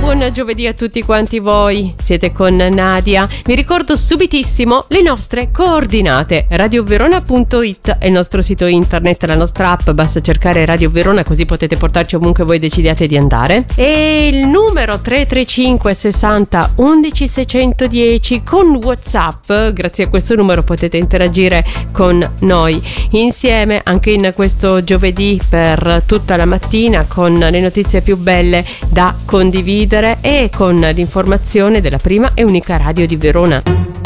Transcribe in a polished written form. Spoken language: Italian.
buon giovedì a tutti quanti voi. Siete con Nadia. Vi ricordo subitissimo le nostre coordinate. radioverona.it è il nostro sito internet, la nostra app, basta cercare Radio Verona così potete portarci ovunque voi decidiate di andare. E il numero 335 60 11 610 con WhatsApp. Grazie a questo numero potete interagire con noi insieme anche in questo giovedì per tutta la mattina con le notizie più belle da condividere e con l'informazione della prima e unica radio di Verona.